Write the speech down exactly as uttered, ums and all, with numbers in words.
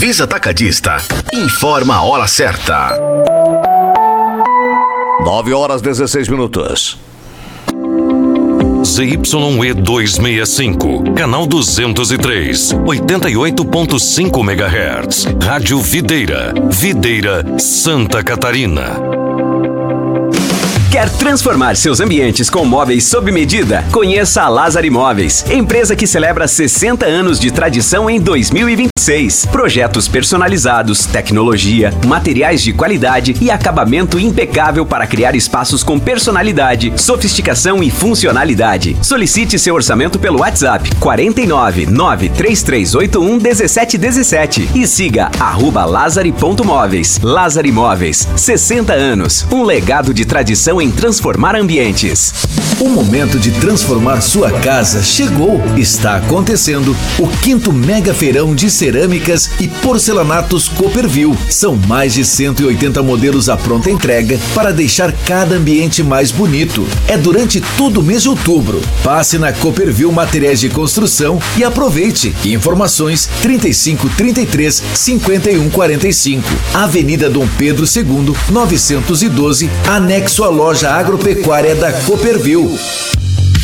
Visa Atacadista. Informa a hora certa. nove horas e dezesseis minutos. Z Y E duzentos e sessenta e cinco, canal duzentos e três, oitenta e oito ponto cinco megahertz. Rádio Videira, Videira, Santa Catarina. Quer transformar seus ambientes com móveis sob medida? Conheça a Lázaro Imóveis, empresa que celebra sessenta anos de tradição em dois mil e vinte e seis. Projetos personalizados, tecnologia, materiais de qualidade e acabamento impecável para criar espaços com personalidade, sofisticação e funcionalidade. Solicite seu orçamento pelo WhatsApp quatro nove nove três três oito um um sete um sete e siga arroba lazari ponto móveis. Lázaro Imóveis, sessenta anos, um legado de tradição em transformar ambientes. O momento de transformar sua casa chegou. Está acontecendo o quinto Mega Feirão de Cerâmicas e Porcelanatos Copperville. São mais de cento e oitenta modelos à pronta entrega para deixar cada ambiente mais bonito. É durante todo o mês de outubro. Passe na Copperville Materiais de Construção e aproveite. Informações trinta e cinco, trinta e três, cinquenta e um, quarenta e cinco. Avenida Dom Pedro segundo, novecentos e doze, anexo à loja agropecuária da Copperville.